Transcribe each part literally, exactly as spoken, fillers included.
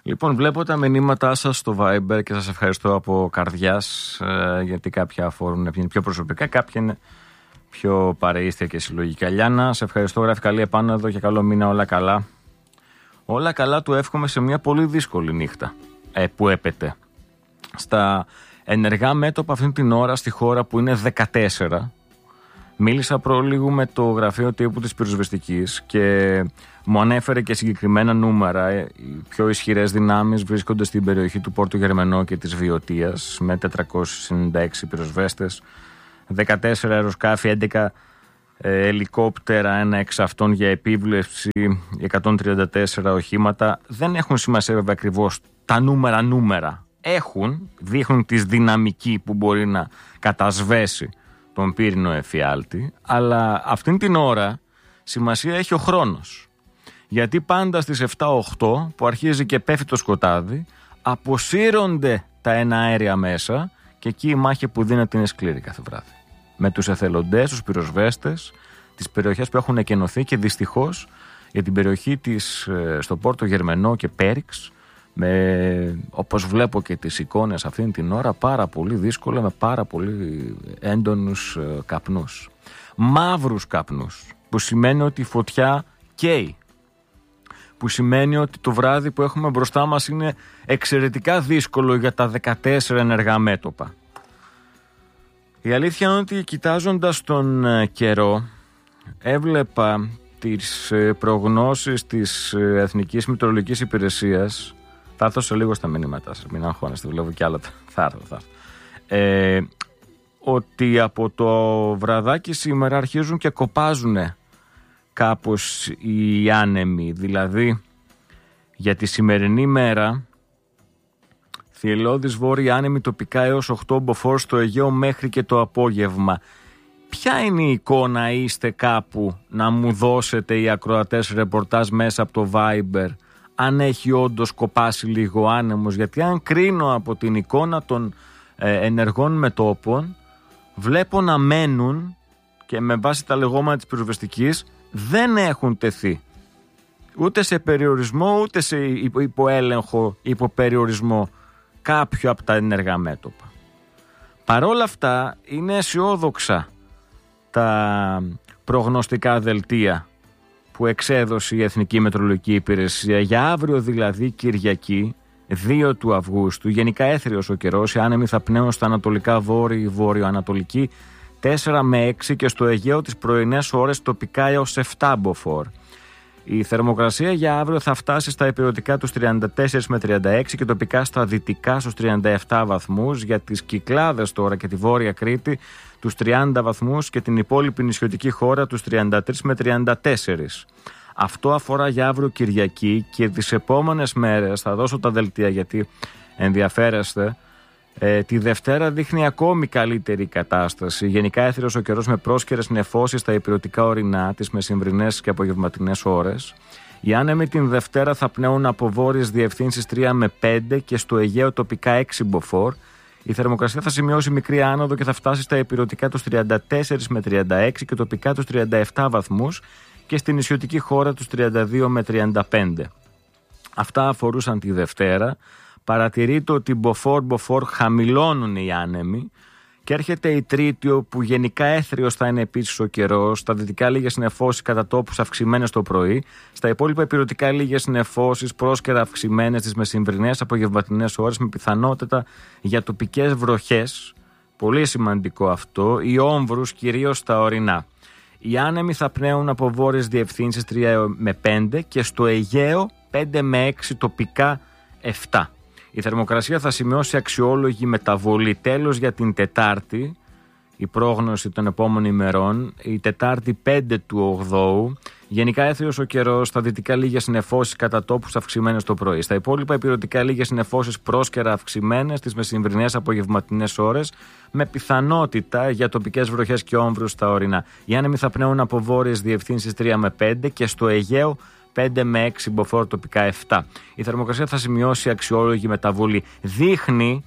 Λοιπόν, βλέπω τα μηνύματά σας στο Viber και σας ευχαριστώ από καρδιάς, ε, γιατί κάποια αφορούν πιο προσωπικά, κάποια είναι πιο παρεΐστια και συλλογικά. Λιάννα, σε ευχαριστώ, γράφει καλή επάνω εδώ και καλό μήνα, όλα καλά. Όλα καλά του εύχομαι σε μια πολύ δύσκολη νύχτα ε, που έπεται. Στα ενεργά μέτωπα αυτή την ώρα στη χώρα που είναι δεκατέσσερα, μίλησα προλίγου με το γραφείο τύπου της πυροσβεστικής και μου ανέφερε και συγκεκριμένα νούμερα. Οι πιο ισχυρές δυνάμεις βρίσκονται στην περιοχή του Πόρτου Γερμενό και της Βιωτίας με τετρακόσιους ενενήντα έξι πυροσβέστες, δεκατέσσερα αεροσκάφη, έντεκα ε, ελικόπτερα, ένα εξ αυτών για επίβλεψη, εκατόν τριάντα τέσσερα οχήματα. Δεν έχουν σημασία βέβαια ακριβώς τα νούμερα νούμερα. Έχουν, δείχνουν τη δυναμική που μπορεί να κατασβέσει τον πύρινο εφιάλτη, αλλά αυτήν την ώρα σημασία έχει ο χρόνος. Γιατί πάντα στις επτά οκτώ που αρχίζει και πέφτει το σκοτάδι, αποσύρονται τα εναέρια μέσα και εκεί η μάχη που δίνεται είναι σκληρή κάθε βράδυ. Με τους εθελοντές, τους πυροσβέστες, τις περιοχές που έχουν εκενωθεί και δυστυχώς για την περιοχή της, στο Πόρτο Γερμενό και Πέριξ, με, όπως βλέπω και τις εικόνες αυτήν την ώρα, πάρα πολύ δύσκολα, με πάρα πολύ έντονους ε, καπνούς. Μαύρους καπνούς, που σημαίνει ότι η φωτιά καίει. Που σημαίνει ότι το βράδυ που έχουμε μπροστά μας είναι εξαιρετικά δύσκολο για τα δεκατέσσερα ενεργά μέτωπα. Η αλήθεια είναι ότι κοιτάζοντας τον ε, καιρό, έβλεπα τις ε, προγνώσεις της ε, Εθνικής Μετεωρολογικής Υπηρεσίας. Θα έρθω σε λίγο στα μηνύματά σας, μην αγχώνεστε, βλέπω κι άλλα. Θα έρθω, θα έρθω. Ε, ότι από το βραδάκι σήμερα αρχίζουν και κοπάζουν κάπως οι άνεμοι. Δηλαδή, για τη σημερινή μέρα, θυελλώδης βόρειοι άνεμοι τοπικά έως οκτώ μποφόρ στο Αιγαίο μέχρι και το απόγευμα. Ποια είναι η εικόνα, είστε κάπου να μου δώσετε οι ακροατές ρεπορτάζ μέσα από το Viber, αν έχει όντως κοπάσει λίγο άνεμος? Γιατί αν κρίνω από την εικόνα των ε, ενεργών μετώπων, βλέπω να μένουν και με βάση τα λεγόμενα της πυροσβεστικής δεν έχουν τεθεί ούτε σε περιορισμό ούτε σε υποέλεγχο, υποπεριορισμό κάποιο από τα ενεργά μέτωπα. Παρόλα αυτά είναι αισιόδοξα τα προγνωστικά δελτία που εξέδωσε η Εθνική Μετεωρολογική Υπηρεσία για αύριο, δηλαδή Κυριακή δύο του Αυγούστου. Γενικά έθριος ο καιρός, οι άνεμοι θα πνέουν στα ανατολικά βόρειο, βόρειο-ανατολική τέσσερα με έξι και στο Αιγαίο τις πρωινές ώρες τοπικά έως επτά μποφόρ. Η θερμοκρασία για αύριο θα φτάσει στα ηπειρωτικά τους τριάντα τέσσερα με τριάντα έξι και τοπικά στα δυτικά στους τριάντα επτά βαθμούς. Για τις Κυκλάδες τώρα και τη Βόρεια Κρήτη τους τριάντα βαθμούς και την υπόλοιπη νησιωτική χώρα τους τριάντα τρία με τριάντα τέσσερα. Αυτό αφορά για αύριο Κυριακή και τις επόμενες μέρες. Θα δώσω τα δελτία γιατί ενδιαφέρεστε. Ε, τη Δευτέρα δείχνει ακόμη καλύτερη κατάσταση. Γενικά έθριος ο καιρός με πρόσκαιρες νεφώσεις στα ηπειρωτικά ορεινά τις μεσημβρινές και απογευματινές ώρες. Οι άνεμοι την Δευτέρα θα πνέουν από βόρειες διευθύνσεις τρία με πέντε και στο Αιγαίο τοπικά έξι μποφόρ. Η θερμοκρασία θα σημειώσει μικρή άνοδο και θα φτάσει στα ηπειρωτικά τους τριάντα τέσσερα με τριάντα έξι και τοπικά τους τριάντα επτά βαθμούς και στην νησιωτική χώρα τους τριάντα δύο με τριάντα πέντε. Αυτά αφορούσαν τη Δευτέρα. Παρατηρείται ότι μποφόρ-μποφόρ χαμηλώνουν οι άνεμοι και έρχεται η Τρίτη, όπου γενικά έθριος θα είναι επίσης ο καιρός. Στα δυτικά λίγες νεφώσεις κατά τόπους αυξημένες το πρωί. Στα υπόλοιπα ηπειρωτικά λίγες νεφώσεις πρόσκαιρα αυξημένες τις μεσημβρινές απογευματινές ώρες με πιθανότητα για τοπικές βροχές. Πολύ σημαντικό αυτό. Οι όμβρους κυρίως στα ορεινά. Οι άνεμοι θα πνέουν από βόρειες διευθύνσεις τρία με πέντε και στο Αιγαίο πέντε με έξι, τοπικά επτά. Η θερμοκρασία θα σημειώσει αξιόλογη μεταβολή. Τέλος για την Τετάρτη, η πρόγνωση των επόμενων ημερών, η Τετάρτη πέντε του ογδόου, γενικά έθριος ο καιρός, στα δυτικά λίγες νεφώσεις κατά τόπους αυξημένες το πρωί. Στα υπόλοιπα ηπειρωτικά λίγες νεφώσεις πρόσκαιρα αυξημένες τις μεσημβρινές απογευματινές ώρες, με πιθανότητα για τοπικές βροχές και όμβρους στα ορεινά. Οι άνεμοι θα πνέουν από βόρειες διευθύνσεις τρία με πέντε και στο Αιγαίο πέντε με έξι, μποφόρ τοπικά επτά. Η θερμοκρασία θα σημειώσει αξιόλογη μεταβολή. Δείχνει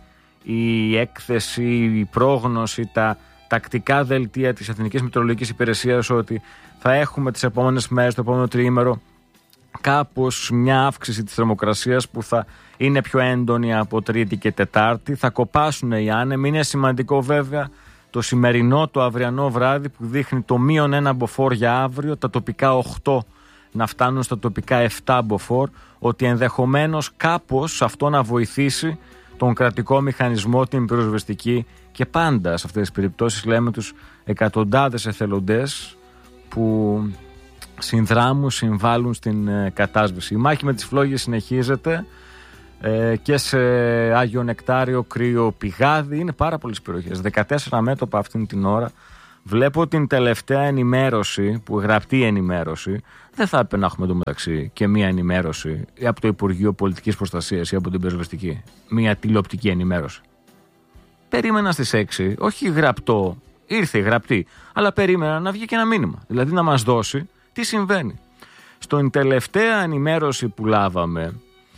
η έκθεση, η πρόγνωση, τα τακτικά δελτία της Εθνικής Μετεωρολογικής Υπηρεσίας ότι θα έχουμε τις επόμενες μέρες, το επόμενο τριήμερο, κάπως μια αύξηση της θερμοκρασίας που θα είναι πιο έντονη από Τρίτη και Τετάρτη. Θα κοπάσουν οι άνεμοι. Είναι σημαντικό βέβαια το σημερινό, το αυριανό βράδυ που δείχνει το μείον ένα μποφόρ για αύριο, τα τοπικά οκτώ να φτάνουν στα τοπικά επτά μποφόρ, ότι ενδεχομένως κάπως αυτό να βοηθήσει τον κρατικό μηχανισμό, την πυροσβεστική, και πάντα σε αυτές τις περιπτώσεις λέμε τους εκατοντάδες εθελοντές που συνδράμουν, συμβάλλουν στην ε, κατάσβεση. Η μάχη με τις φλόγες συνεχίζεται ε, και σε Άγιο Νεκτάριο, Κρύο, Πηγάδι. Είναι πάρα πολλές περιοχές, δεκατέσσερα μέτωπα αυτήν την ώρα. Βλέπω την τελευταία ενημέρωση, που γραπτή ενημέρωση, δεν θα έπρεπε να έχουμε εντωμεταξύ και μία ενημέρωση από το Υπουργείο Πολιτικής Προστασίας ή από την πυροσβεστική, μία τηλεοπτική ενημέρωση. Περίμενα στις έξι, όχι γραπτό, ήρθε γραπτή, αλλά περίμενα να βγει και ένα μήνυμα. Δηλαδή να μας δώσει τι συμβαίνει. Στην τελευταία ενημέρωση που λάβαμε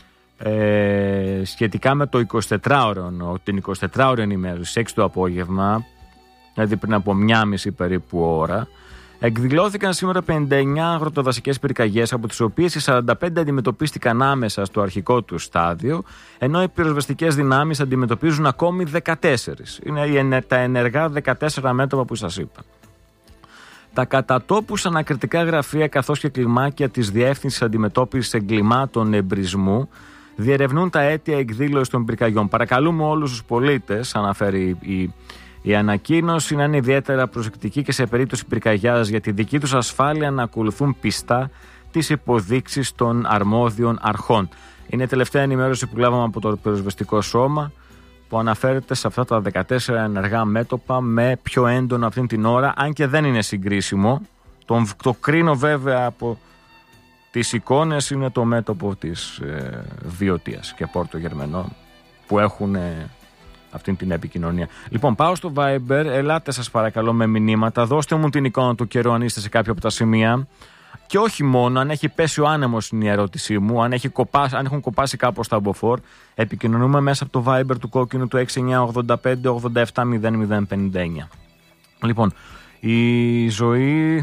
ε, σχετικά με το εικοσιτετράωρο, την εικοσιτετράωρη ενημέρωση, στις έξι το απόγευμα, δηλαδή πριν από μία μισή περίπου ώρα, εκδηλώθηκαν σήμερα πενήντα εννιά αγροτοδασικές πυρκαγιές, από τις οποίες οι σαράντα πέντε αντιμετωπίστηκαν άμεσα στο αρχικό του στάδιο, ενώ οι πυροσβεστικές δυνάμεις αντιμετωπίζουν ακόμη δεκατέσσερις. Είναι τα ενεργά δεκατέσσερα μέτωπα που σας είπα. Τα κατατόπους ανακριτικά γραφεία καθώς και κλιμάκια της Διεύθυνσης Αντιμετώπισης Εγκλημάτων Εμπρισμού διερευνούν τα αίτια εκδήλωσης των πυρκαγιών. Παρακαλούμε όλους τους πολίτες, αναφέρει η Η ανακοίνωση, να είναι ιδιαίτερα προσεκτική και σε περίπτωση πυρκαγιάς για τη δική τους ασφάλεια να ακολουθούν πιστά τις υποδείξεις των αρμόδιων αρχών. Είναι η τελευταία ενημέρωση που λάβαμε από το πυροσβεστικό σώμα, που αναφέρεται σε αυτά τα δεκατέσσερα ενεργά μέτωπα με πιο έντονο αυτήν την ώρα, αν και δεν είναι συγκρίσιμο. Το, το κρίνω βέβαια από τις εικόνες, είναι το μέτωπο της ε, Βιωτίας και Πόρτο Γερμενών που έχουν ε, αυτήν την επικοινωνία. Λοιπόν, πάω στο Viber, ελάτε σας παρακαλώ με μηνύματα, δώστε μου την εικόνα του καιρού αν είστε σε κάποιο από τα σημεία, και όχι μόνο, αν έχει πέσει ο άνεμος είναι η ερώτησή μου, αν, έχει κοπάσει, αν έχουν κοπάσει κάπως τα μποφόρ. Επικοινωνούμε μέσα από το Viber του κόκκινου του έξι εννιά ογδόντα πέντε ογδόντα επτά μηδέν μηδέν πενήντα εννιά. Λοιπόν, η ζωή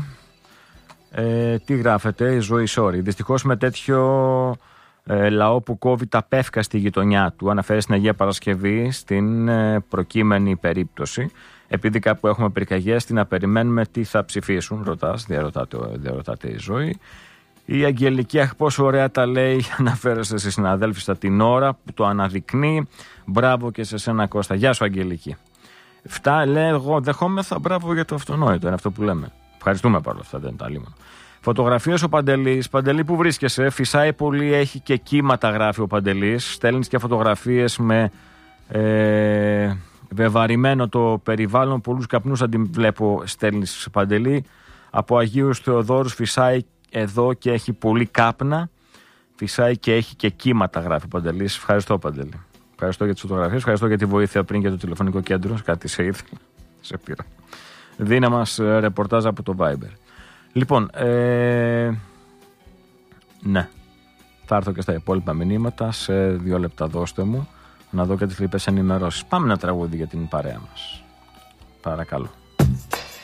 ε, τι γράφεται, η ζωή sorry, δυστυχώς με τέτοιο Ε, λαό που κόβει τα πεύκα στη γειτονιά του, αναφέρει στην Αγία Παρασκευή στην ε, προκείμενη περίπτωση, επειδή κάπου έχουμε πυρκαγιές, τι να περιμένουμε, τι θα ψηφίσουν, ρωτάς, διαρωτάτε, διαρωτάτε η ζωή. Η Αγγελική, αχ πόσο ωραία τα λέει, αναφέρεστε στη συναδέλφισσα την ώρα που το αναδεικνύει. Μπράβο και σε σένα Κώστα, γεια σου Αγγελική. Φτά, λέει, εγώ δεχόμεθα, μπράβο για το αυτονόητο, είναι αυτό που λέμε. Ευχαριστούμε παρόλα αυτά, δεν τα λίμωνα. Φωτογραφίες ο Παντελής. Παντελή, που βρίσκεσαι? Φυσάει πολύ, έχει και κύματα, γράφει ο Παντελής. Στέλνεις και φωτογραφίες με ε, βεβαρημένο το περιβάλλον. Πολλούς καπνούς αντιβλέπω, στέλνεις Παντελή. Από Αγίους Θεοδόρους φυσάει εδώ και έχει πολύ κάπνα. Φυσάει και έχει και κύματα, γράφει ο Παντελής. Ευχαριστώ Παντελή. Ευχαριστώ για τις φωτογραφίες. Ευχαριστώ για τη βοήθεια πριν για το τηλεφωνικό κέντρο. Κάτι σε ήθελα. Σε πήρα. Δίνα μας ρεπορτάζ από το Viber. Λοιπόν, ε, ναι, θα έρθω και στα υπόλοιπα μηνύματα, σε δύο λεπτά δώστε μου, να δω και τις λοιπές ενημερώσεις. Πάμε ένα τραγούδι για την παρέα μας. Παρακαλώ.